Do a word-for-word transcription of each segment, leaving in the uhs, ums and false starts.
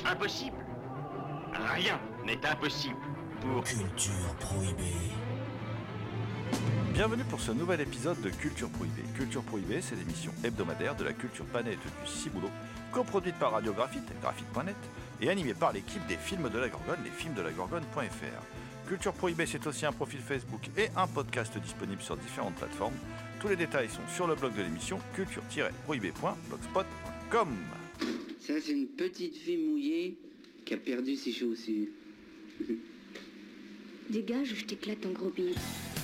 Impossible. Rien n'est impossible pour... Culture Prohibée. Bienvenue pour ce nouvel épisode de Culture Prohibée. Culture Prohibée, c'est l'émission hebdomadaire de la culture planète du Ciboulot, coproduite par Radio Graphite, graphite point net, et animée par l'équipe des films de la Gorgone, lesfilmsdelagorgone point f r. Culture Prohibée, c'est aussi un profil Facebook et un podcast disponible sur différentes plateformes. Tous les détails sont sur le blog de l'émission, culture tiret prohibée point blogspot point com. Ça, c'est une petite fille mouillée qui a perdu ses chaussures. Dégage ou je t'éclate en gros billes.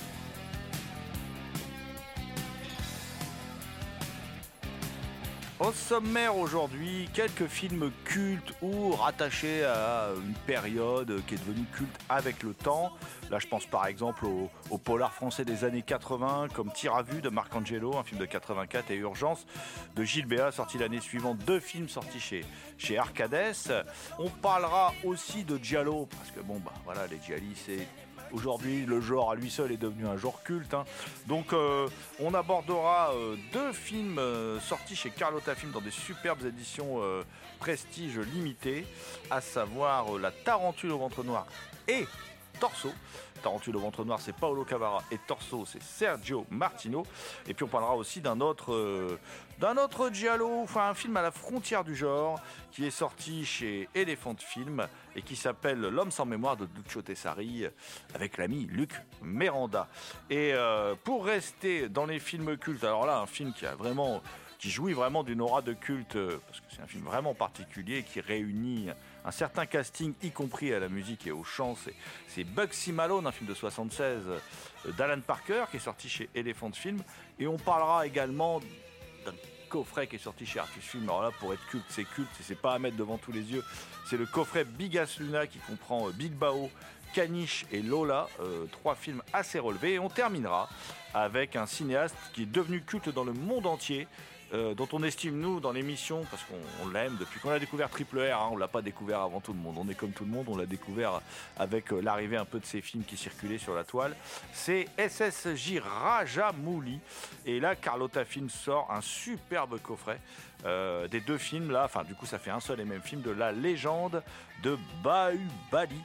Au sommaire aujourd'hui, quelques films cultes ou rattachés à une période qui est devenue culte avec le temps. Là, je pense par exemple au, au polar français des années quatre-vingts, comme Tir à vue de Marc Angelo, un film de quatre-vingt-quatre, et Urgence de Gilles Béat, sorti l'année suivante. Deux films sortis chez, chez Arcades. On parlera aussi de Giallo, parce que bon, bah voilà, les Gialli, c'est... Aujourd'hui, le genre à lui seul est devenu un genre culte. Hein. Donc, euh, on abordera euh, deux films euh, sortis chez Carlotta Film dans des superbes éditions euh, Prestige limitées, à savoir euh, La Tarentule au ventre noir et Torso. Tarentule au ventre noir, c'est Paolo Cavara, et Torso, c'est Sergio Martino. Et puis on parlera aussi d'un autre, euh, d'un autre giallo, enfin un film à la frontière du genre, qui est sorti chez Elephant Film et qui s'appelle L'homme sans mémoire de Duccio Tessari, avec l'ami Luc Miranda. Et euh, pour rester dans les films cultes, alors là, un film qui a vraiment... qui jouit vraiment d'une aura de culte, parce que c'est un film vraiment particulier qui réunit un certain casting, y compris à la musique et au chant. C'est, c'est Bugsy Malone, un film de soixante-seize d'Alan Parker, qui est sorti chez Elephant Film. Et on parlera également d'un coffret qui est sorti chez Artus Film. Alors là, pour être culte, c'est culte, et c'est pas à mettre devant tous les yeux. C'est le coffret Bigas Luna qui comprend Big Bao, Caniche et Lola, euh, trois films assez relevés. Et on terminera avec un cinéaste qui est devenu culte dans le monde entier, Euh, dont on estime, nous, dans l'émission, parce qu'on on l'aime depuis qu'on a découvert Triple R, hein, on l'a pas découvert avant tout le monde, on est comme tout le monde, on l'a découvert avec euh, l'arrivée un peu de ces films qui circulaient sur la toile, c'est S S J Rajamouli, et là, Carlotta Film sort un superbe coffret euh, des deux films, là, enfin, du coup, ça fait un seul et même film, de La Légende de Bahubali,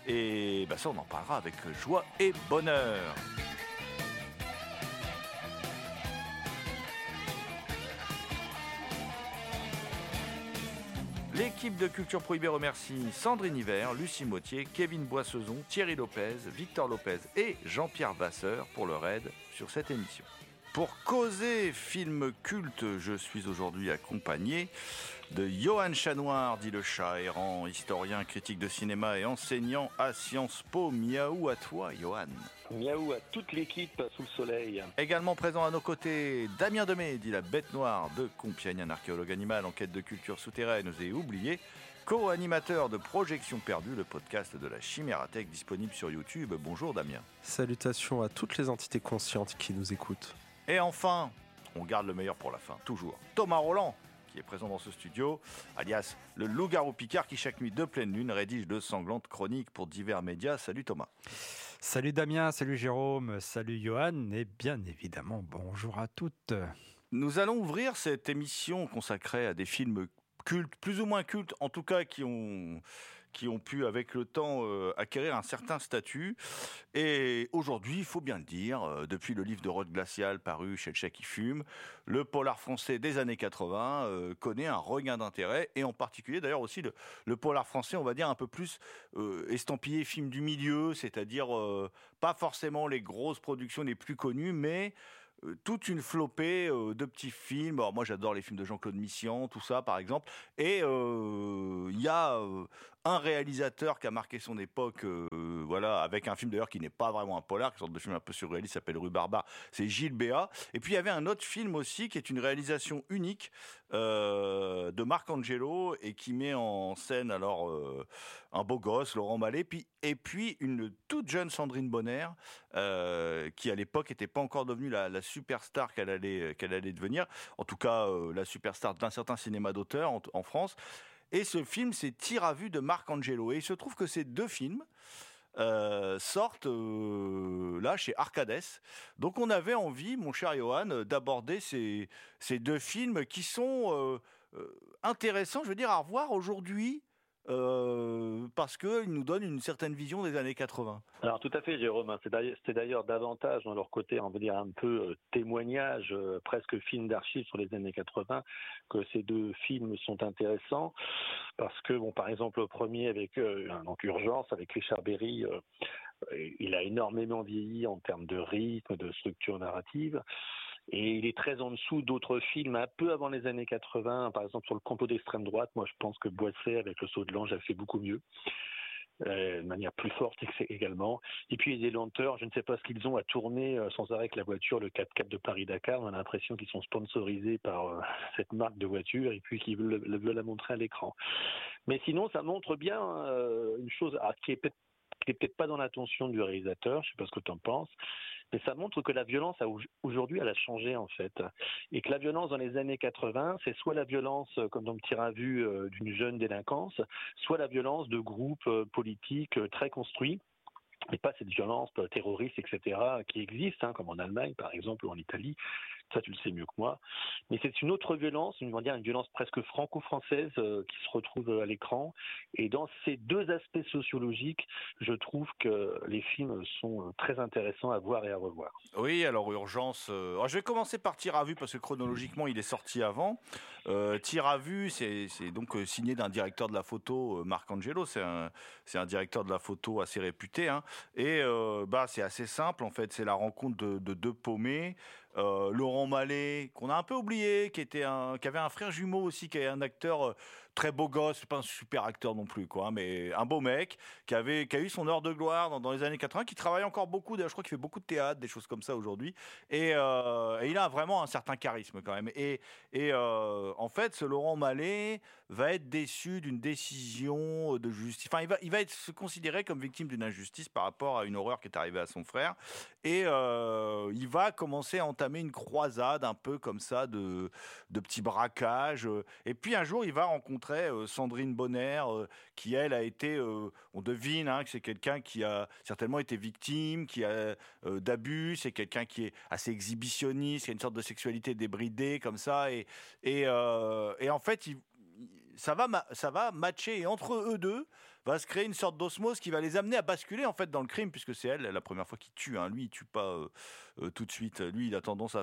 et bah, ça, on en parlera avec joie et bonheur. L'équipe de Culture Prohibée remercie Sandrine Hiver, Lucie Mottier, Kevin Boissezon, Thierry Lopez, Victor Lopez et Jean-Pierre Vasseur pour leur aide sur cette émission. Pour causer film culte, je suis aujourd'hui accompagné de Johan Chanoir, dit le chat errant, historien, critique de cinéma et enseignant à Sciences Po. Miaou à toi, Johan. Miaou à toute l'équipe sous le soleil. Également présent à nos côtés, Damien Demey, dit la bête noire de Compiègne, un archéologue animal en quête de culture souterraine et oublié, co-animateur de Projection Perdue, le podcast de la Chimérathèque disponible sur YouTube. Bonjour Damien. Salutations à toutes les entités conscientes qui nous écoutent. Et enfin, on garde le meilleur pour la fin, toujours. Thomas Roland, qui est présent dans ce studio, alias le loup-garou Picard, qui chaque nuit de pleine lune rédige de sanglantes chroniques pour divers médias. Salut Thomas. Salut Damien, salut Jérôme, salut Johan, et bien évidemment, bonjour à toutes. Nous allons ouvrir cette émission consacrée à des films cultes, plus ou moins cultes, en tout cas qui ont, qui ont pu avec le temps euh, acquérir un certain statut. Et aujourd'hui, il faut bien le dire, euh, depuis le livre de Rod Glacial paru chez Le Chat qui fume, le polar français des années quatre-vingts euh, connaît un regain d'intérêt, et en particulier d'ailleurs aussi le, le polar français, on va dire un peu plus euh, estampillé film du milieu, c'est-à-dire euh, pas forcément les grosses productions les plus connues, mais Euh, toute une flopée euh, de petits films. Alors moi j'adore les films de Jean-Claude Missian, tout ça par exemple, et il euh, y a euh, un réalisateur qui a marqué son époque, euh, voilà, avec un film d'ailleurs qui n'est pas vraiment un polar, qui est une sorte de film un peu surréaliste, s'appelle Rue Barbare, c'est Gilles Béat. Et puis il y avait un autre film aussi qui est une réalisation unique euh, de Marc Angelo, et qui met en scène alors euh, un beau gosse, Laurent Mallet, puis et puis une toute jeune Sandrine Bonner, euh, qui à l'époque était pas encore devenue la, la superstar qu'elle allait qu'elle allait devenir, en tout cas euh, la superstar d'un certain cinéma d'auteur en, en France. Et ce film, c'est Tir à vue de Marc Angelo. Et il se trouve que ces deux films euh, sortent euh, là chez Arcades. Donc on avait envie, mon cher Johan, d'aborder ces, ces deux films qui sont euh, euh, intéressants, je veux dire, à revoir aujourd'hui. euh, parce qu'il nous donne une certaine vision des années quatre-vingts. Alors tout à fait, Jérôme. C'est d'ailleurs, c'est d'ailleurs davantage dans leur côté, on va dire un peu euh, témoignage, euh, presque film d'archives sur les années quatre-vingts, que ces deux films sont intéressants. Parce que, bon, par exemple, le premier avec euh, donc Urgence, avec Richard Berry, euh, il a énormément vieilli en termes de rythme, de structure narrative. Et il est très en dessous d'autres films un peu avant les années quatre-vingts, par exemple sur le complot d'extrême droite. Moi, je pense que Boisset, avec Le Saut de l'Ange, a fait beaucoup mieux, euh, de manière plus forte également. Et puis, il y a des lenteurs, je ne sais pas ce qu'ils ont à tourner euh, sans arrêt avec la voiture, le quatre-quatre de Paris-Dakar. On a l'impression qu'ils sont sponsorisés par euh, cette marque de voiture et puis qu'ils veulent, veulent la montrer à l'écran. Mais sinon, ça montre bien euh, une chose ah, qui est peut-être qui n'est peut-être pas dans l'attention du réalisateur, je ne sais pas ce que tu en penses, mais ça montre que la violence, a, aujourd'hui, elle a changé en fait. Et que la violence dans les années quatre-vingts, c'est soit la violence, comme dans le tir à vue, euh, d'une jeune délinquance, soit la violence de groupes euh, politiques euh, très construits, et pas cette violence euh, terroriste, et cetera, qui existe, hein, comme en Allemagne par exemple, ou en Italie. Ça, tu le sais mieux que moi. Mais c'est une autre violence, une, on va dire une violence presque franco-française euh, qui se retrouve à l'écran. Et dans ces deux aspects sociologiques, je trouve que les films sont très intéressants à voir et à revoir. Oui, alors Urgence... Euh... Alors, je vais commencer par Tir à vue, parce que chronologiquement, il est sorti avant. Euh, Tir à vue, c'est, c'est donc euh, signé d'un directeur de la photo, euh, Marc Angelo. C'est un, c'est un directeur de la photo assez réputé. Hein. Et euh, bah, c'est assez simple, en fait. C'est la rencontre de, de deux paumés. Euh, Laurent Mallet, qu'on a un peu oublié, qui était un, qui avait un frère jumeau aussi, qui est un acteur euh, très beau gosse, pas un super acteur non plus, quoi, hein, mais un beau mec, qui avait, qui a eu son heure de gloire dans, dans les années quatre-vingts, qui travaille encore beaucoup. D'ailleurs, je crois qu'il fait beaucoup de théâtre, des choses comme ça aujourd'hui, et, euh, et il a vraiment un certain charisme quand même. Et, et euh, en fait, ce Laurent Mallet va être déçu d'une décision de justice. Enfin, il va, il va être se considérer comme victime d'une injustice par rapport à une horreur qui est arrivée à son frère, et euh, il va commencer à entamer une croisade un peu comme ça de, de petits braquages. Et puis un jour, il va rencontrer euh, Sandrine Bonner, euh, qui elle a été, euh, on devine hein, que c'est quelqu'un qui a certainement été victime, qui a euh, d'abus, c'est quelqu'un qui est assez exhibitionniste, qui a une sorte de sexualité débridée comme ça. Et, et, euh, et en fait, il, ça va, ça va matcher. Et entre eux deux, va se créer une sorte d'osmose qui va les amener à basculer en fait dans le crime, puisque c'est elle la première fois qu'il tue. Hein. Lui, il tue pas euh, euh, tout de suite. Lui, il a tendance à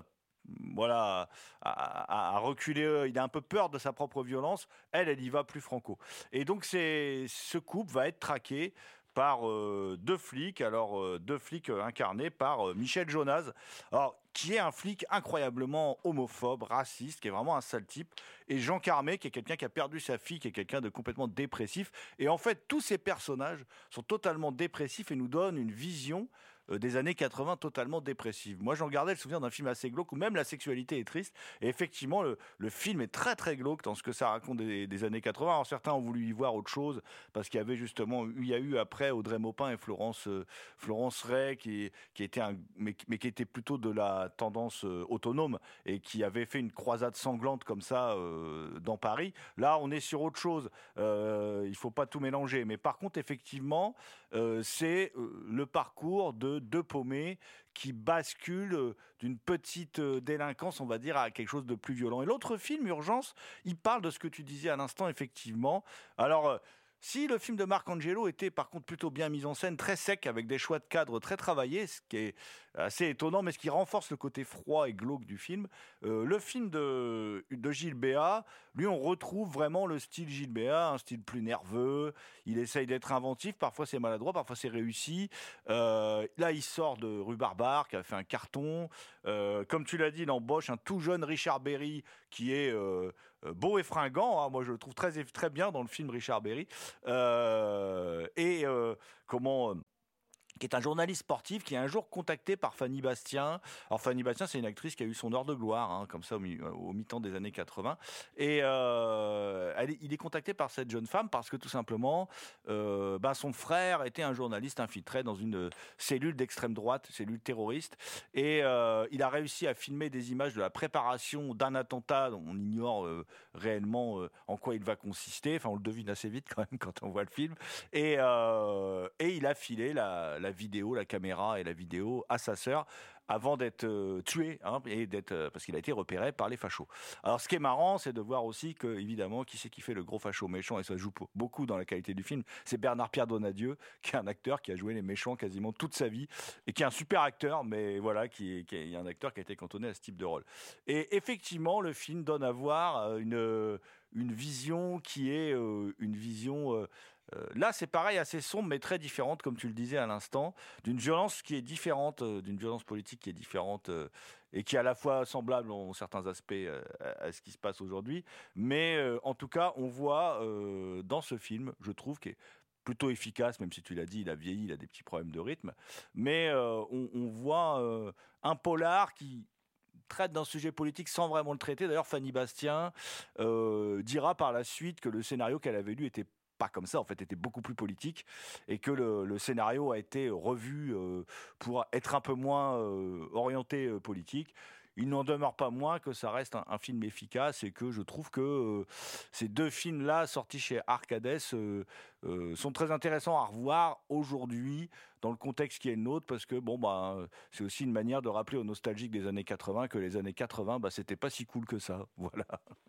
voilà à, à, à reculer. Il a un peu peur de sa propre violence. Elle, elle y va plus franco. Et donc, c'est, ce couple va être traqué par euh, deux flics, alors euh, deux flics euh, incarnés par euh, Michel Jonas, alors, qui est un flic incroyablement homophobe, raciste, qui est vraiment un sale type, et Jean Carmé, qui est quelqu'un qui a perdu sa fille, qui est quelqu'un de complètement dépressif. Et en fait, tous ces personnages sont totalement dépressifs et nous donnent une vision euh, des années quatre-vingts totalement dépressive. Moi, j'en gardais le souvenir d'un film assez glauque où même la sexualité est triste. Et effectivement, le, le film est très très glauque dans ce que ça raconte des, des années quatre-vingts. Alors certains ont voulu y voir autre chose parce qu'il y avait justement, il y a eu après Audrey Maupin et Florence euh, Florence Ray qui qui était un mais, mais qui était plutôt de la tendance euh, autonome et qui avait fait une croisade sanglante comme ça euh, dans Paris. Là, on est sur autre chose. Euh, il faut pas tout mélanger. Mais par contre, effectivement, euh, c'est euh, le parcours de deux paumés qui basculent d'une petite délinquance, on va dire, à quelque chose de plus violent. Et l'autre film, Urgence, il parle de ce que tu disais à l'instant, effectivement. Alors, si le film de Marc Angelo était par contre plutôt bien mis en scène, très sec, avec des choix de cadre très travaillés, ce qui est assez étonnant, mais ce qui renforce le côté froid et glauque du film, euh, le film de, de Gilles Béat, lui, on retrouve vraiment le style Gilles Béat, un style plus nerveux, il essaye d'être inventif, parfois c'est maladroit, parfois c'est réussi. Euh, là, il sort de Rue Barbare, qui a fait un carton. Euh, comme tu l'as dit, il embauche un tout jeune Richard Berry, qui est euh, beau et fringant, hein. Moi je le trouve très, très bien dans le film Richard Berry. Euh, et euh, comment euh, qui est un journaliste sportif qui est un jour contacté par Fanny Bastien. Alors Fanny Bastien, c'est une actrice qui a eu son heure de gloire, hein, comme ça au, mi- au mi-temps des années quatre-vingts. Et euh, elle est, il est contacté par cette jeune femme parce que tout simplement, euh, ben son frère était un journaliste infiltré dans une cellule d'extrême droite, cellule terroriste. Et euh, il a réussi à filmer des images de la préparation d'un attentat dont on ignore euh, réellement euh, en quoi il va consister. Enfin, on le devine assez vite quand même quand on voit le film. Et, euh, et il a filé la la vidéo, la caméra et la vidéo à sa sœur, avant d'être euh, tué, hein, et d'être, euh, parce qu'il a été repéré par les fachos. Alors ce qui est marrant, c'est de voir aussi que, évidemment, qui c'est qui fait le gros facho méchant, et ça joue beaucoup dans la qualité du film, c'est Bernard-Pierre Donadieu, qui est un acteur qui a joué les méchants quasiment toute sa vie, et qui est un super acteur, mais voilà, qui est, qui est un acteur qui a été cantonné à ce type de rôle. Et effectivement, le film donne à voir une, une vision qui est euh, une vision... Euh, Euh, là, c'est pareil, assez sombre, mais très différente, comme tu le disais à l'instant, d'une violence qui est différente, euh, d'une violence politique qui est différente euh, et qui est à la fois semblable en certains aspects euh, à, à ce qui se passe aujourd'hui. Mais euh, en tout cas, on voit euh, dans ce film, je trouve, qui est plutôt efficace, même si tu l'as dit, il a vieilli, il a des petits problèmes de rythme, mais euh, on, on voit euh, un polar qui traite d'un sujet politique sans vraiment le traiter. D'ailleurs, Fanny Bastien euh, dira par la suite que le scénario qu'elle avait lu était pas comme ça, en fait, était beaucoup plus politique, et que le, le scénario a été revu euh, pour être un peu moins euh, orienté euh, politique. Il n'en demeure pas moins que ça reste un, un film efficace, et que je trouve que euh, ces deux films-là, sortis chez Arcades, euh, euh, sont très intéressants à revoir aujourd'hui, dans le contexte qui est le nôtre, parce que bon, bah, c'est aussi une manière de rappeler aux nostalgiques des années quatre-vingts que les années quatre-vingts, bah, c'était pas si cool que ça. Voilà.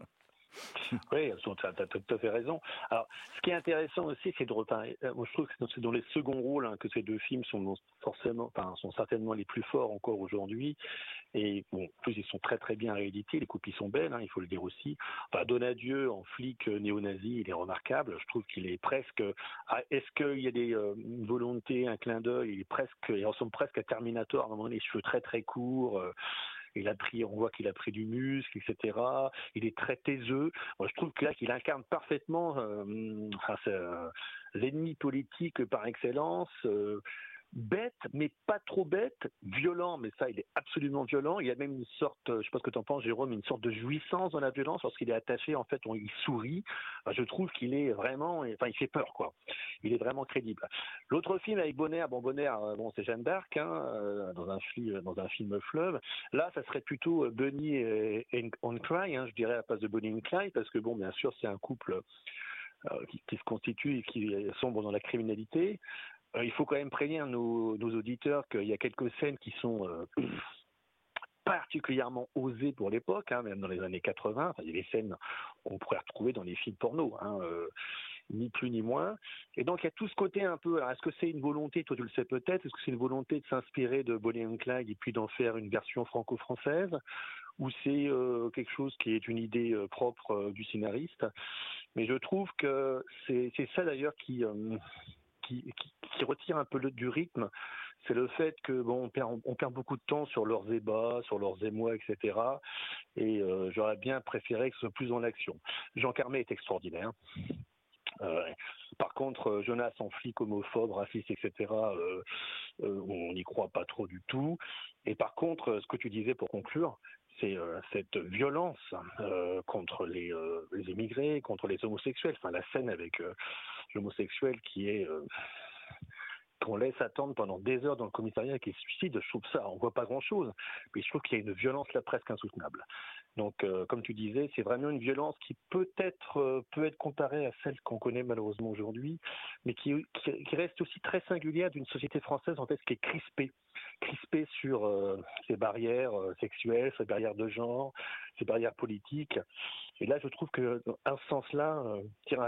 Oui, tu as tout à fait raison. Alors, ce qui est intéressant aussi, c'est de reparler. Moi, je trouve que c'est dans les seconds rôles hein, que ces deux films sont forcément, enfin, sont certainement les plus forts encore aujourd'hui. Et bon, en plus, ils sont très très bien réédités. Les copies sont belles, hein, il faut le dire aussi. Enfin, Donadieu en flic néo-nazi, il est remarquable. Je trouve qu'il est presque. Est-ce qu'il y a des euh, une volonté, un clin d'œil? Il est presque, il ressemble presque à Terminator. À un moment, les cheveux très très courts. Euh, Il a pris, on voit qu'il a pris du muscle, et cetera. Il est très taiseux. Moi, je trouve que là, qu'il incarne parfaitement euh, enfin, euh, l'ennemi politique par excellence. Euh, bête, mais pas trop bête, violent, mais ça, il est absolument violent. Il y a même une sorte, je sais pas ce que tu en penses, Jérôme, une sorte de jouissance dans la violence lorsqu'il est attaché. En fait, on, il sourit. Enfin, je trouve qu'il est vraiment, enfin, il fait peur, quoi. Il est vraiment crédible. L'autre film avec Bonner, bon, Bonner, bon, c'est Jeanne d'Arc, hein, dans un film, dans un film fleuve. Là, ça serait plutôt Bunny et, et on Clyde, hein, je dirais à la place de Bonnie and Clyde, parce que bon, bien sûr, c'est un couple euh, qui, qui se constitue et qui sombre dans la criminalité. Il faut quand même prévenir nos, nos auditeurs qu'il y a quelques scènes qui sont euh, particulièrement osées pour l'époque, hein, même dans les années quatre-vingts. Enfin, il y a des scènes qu'on pourrait retrouver dans les films porno, hein, euh, ni plus ni moins. Et donc il y a tout ce côté un peu. Alors, est-ce que c'est une volonté, toi tu le sais peut-être, est-ce que c'est une volonté de s'inspirer de Bonnie and Clyde et puis d'en faire une version franco-française, ou c'est euh, quelque chose qui est une idée euh, propre euh, du scénariste? Mais je trouve que c'est, c'est ça d'ailleurs qui euh, Qui, qui, qui retire un peu le, du rythme, c'est le fait que bon, on perd, on perd beaucoup de temps sur leurs ébats, sur leurs émois, et cetera. Et euh, j'aurais bien préféré que ce soit plus dans l'action. Jean Carmet est extraordinaire. Euh, par contre, Jonas en flic homophobe, raciste, et cetera. Euh, euh, on n'y croit pas trop du tout. Et par contre, ce que tu disais pour conclure, c'est euh, cette violence euh, contre les, euh, les immigrés, contre les homosexuels. Enfin, la scène avec euh, l'homosexuel qui est euh, qu'on laisse attendre pendant des heures dans le commissariat, qui se suicide. Je trouve ça, on voit pas grand-chose, mais je trouve qu'il y a une violence là presque insoutenable. Donc, euh, comme tu disais, c'est vraiment une violence qui peut-être euh, peut être comparée à celle qu'on connaît malheureusement aujourd'hui, mais qui, qui, qui reste aussi très singulière d'une société française en fait, qui est crispée, crispée sur euh, ces barrières euh, sexuelles, ces barrières de genre, ces barrières politiques. Et là, je trouve que, dans un sens-là, euh, tire